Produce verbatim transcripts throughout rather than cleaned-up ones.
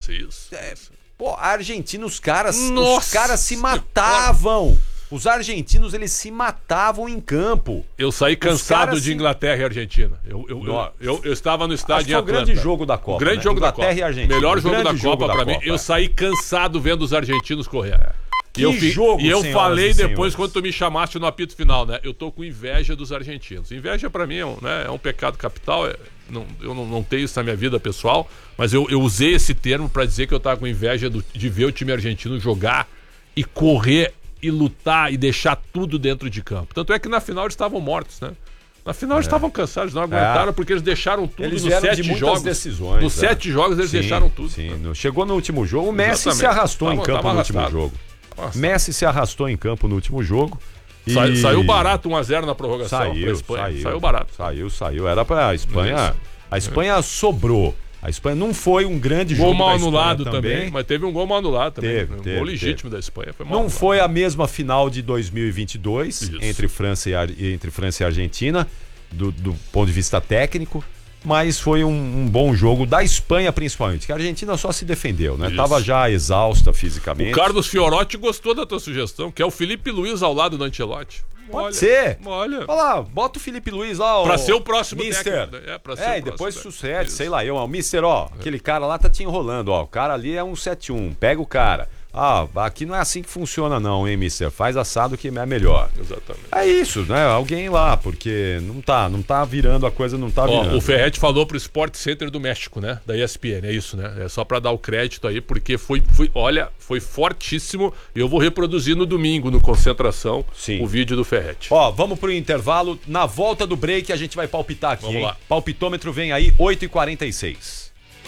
isso, isso. É, pô, a Argentina, os caras, Nossa. os caras se matavam. Os argentinos, eles se matavam em campo. Eu saí cansado de se... Inglaterra e Argentina. Eu, eu, eu, eu, eu estava no estádio em foi o Atlanta. grande jogo da Copa. O grande né? jogo Inglaterra da Copa. E Argentina. Melhor jogo da jogo Copa da pra mim. Copa, Eu é. saí cansado vendo os argentinos correr. Que e eu, fi... jogo, E eu falei e depois, senhores. quando tu me chamaste no apito final, né? Eu tô com inveja dos argentinos. Inveja pra mim é um, né, é um pecado capital. É... Não, eu não, não tenho isso na minha vida pessoal, mas eu, eu usei esse termo pra dizer que eu tava com inveja do, de ver o time argentino jogar e correr e lutar e deixar tudo dentro de campo. Tanto é que na final eles estavam mortos, né? Na final eles estavam cansados, não aguentaram É. porque eles deixaram tudo Eles nos vieram sete de muitas jogos. decisões, Nos é. sete jogos eles Sim, deixaram tudo. Sim. No- Chegou no último jogo, o Messi Exatamente. se arrastou Tava- em campo tava no último arrastado. jogo. Nossa. Messi se arrastou em campo no último jogo. e- Sa- Saiu barato um a zero na prorrogação pra Saiu, Espanha. saiu. Saiu barato. Saiu, saiu. Era pra Espanha. Isso. A Espanha sobrou. A Espanha não foi um grande Gol jogo mal da Espanha anulado também. mas teve um gol mal anulado também. Teve, um teve, gol legítimo teve. da Espanha. Foi mal Não anulado. foi a mesma final de dois mil e vinte e dois Isso. entre França e, Ar- entre França e Argentina, do, do ponto de vista técnico, mas foi um, um bom jogo da Espanha principalmente, que a Argentina só se defendeu, né? Isso. Tava já exausta fisicamente. O Carlos Fiorotti gostou da tua sugestão, que é o Felipe Luiz ao lado do Ancelotti. Pode Olha, ser. Olha. Olha lá, bota o Felipe Luiz lá, ó. Pra ser o próximo Mister. técnico, né? É, pra ser É, o e depois próximo sucede, técnico. sei lá, eu, ó, o Mister, ó, aquele cara lá tá te enrolando, ó, o cara ali é um sete um, pega o cara. Ah, aqui não é assim que funciona não, hein, Mister? Faz assado que é melhor. Exatamente. É isso, né? Alguém lá, porque não tá, não tá virando, a coisa não tá Ó, virando. o Ferretti falou pro Sport Center do México, né? Da E S P N, é isso, né? É só pra dar o crédito aí, porque foi, foi olha, foi fortíssimo. E eu vou reproduzir no domingo, no Concentração, Sim. o vídeo do Ferretti. Ó, vamos pro intervalo. Na volta do break a gente vai palpitar aqui, Vamos hein? lá. Palpitômetro vem aí, oito e quarenta e seis.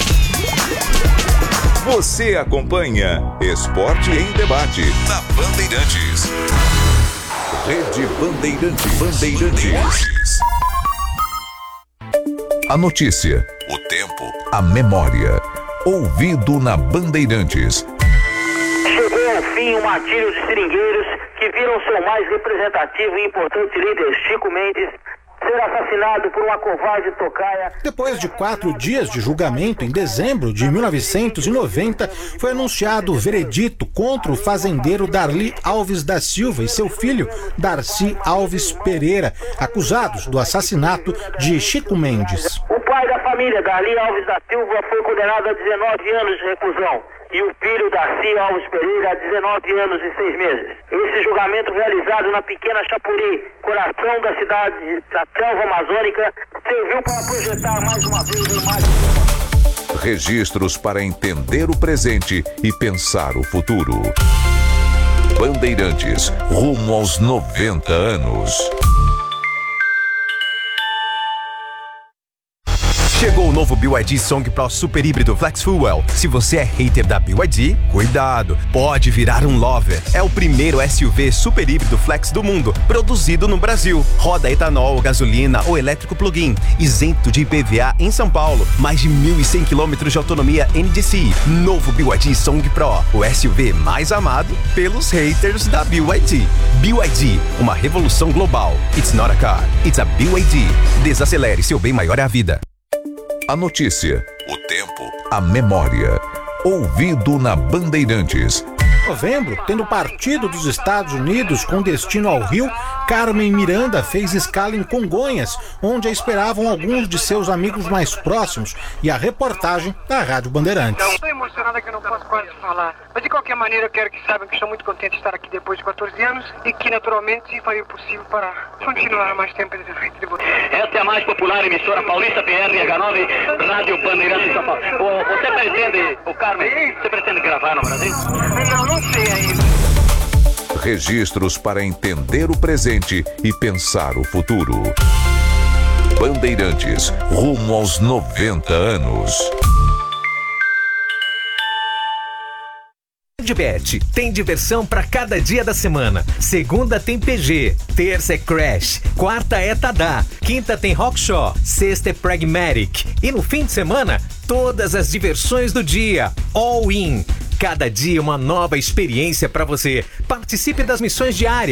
Você acompanha Esporte em Debate na Bandeirantes. Rede Bandeirantes. Bandeirantes. A notícia, o tempo, a memória. Ouvido na Bandeirantes. Chegou ao fim o martírio de seringueiros que viram seu mais representativo e importante líder, Chico Mendes, ser assassinado por uma covarde tocaia. Depois de quatro dias de julgamento, em dezembro de mil novecentos e noventa, foi anunciado o veredito contra o fazendeiro Darli Alves da Silva e seu filho Darcy Alves Pereira, acusados do assassinato de Chico Mendes. O pai da família, Darli Alves da Silva, foi condenado a dezenove anos de reclusão e o filho, Darcy Alves Pereira, a dezenove anos e seis meses. Esse julgamento, realizado na pequena Chapuri, coração da cidade da selva amazônica, serviu para projetar mais uma vez a imagem. Registros para entender o presente e pensar o futuro. Bandeirantes, rumo aos noventa anos. Chegou o novo B Y D Song Pro Super Híbrido Flex Fuel. Se você é hater da B Y D, cuidado, pode virar um lover. É o primeiro S U V super híbrido flex do mundo, produzido no Brasil. Roda etanol, gasolina ou elétrico plug-in, isento de I P V A em São Paulo. Mais de mil e cem quilômetros de autonomia N D C I. Novo B Y D Song Pro, o S U V mais amado pelos haters da B Y D. B Y D, uma revolução global. It's not a car, it's a B Y D. Desacelere, seu bem maior é a vida. A notícia, o tempo, a memória. Ouvido na Bandeirantes. Novembro, tendo partido dos Estados Unidos com destino ao Rio, Carmen Miranda fez escala em Congonhas, onde a esperavam alguns de seus amigos mais próximos, e a reportagem da Rádio Bandeirantes. Estou emocionada que eu não posso quase falar. Mas de qualquer maneira eu quero que saibam que estou muito contente de estar aqui depois de quatorze anos e que naturalmente farei o possível para continuar mais tempo de frente de vocês. Esta é a mais popular emissora paulista, P R H nove, Rádio Bandeirantes São Paulo. Ô, você pretende, o Carmen, você pretende gravar no Brasil? Não, não sei ainda. Registros para entender o presente e pensar o futuro. Bandeirantes, rumo aos noventa anos. Bet tem diversão para cada dia da semana. Segunda tem P G, terça é Crash, quarta é Tadá, quinta tem Rockshaw, sexta é Pragmatic e no fim de semana todas as diversões do dia, all in. Cada dia uma nova experiência para você. Participe das missões diárias.